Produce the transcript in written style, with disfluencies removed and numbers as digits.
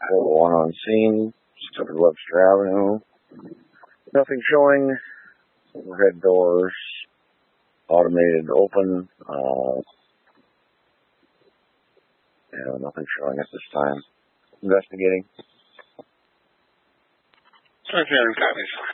one on scene, just over Webster Avenue. Nothing showing. Overhead doors, automated open. Nothing showing at this time. Investigating. Sergeant copies.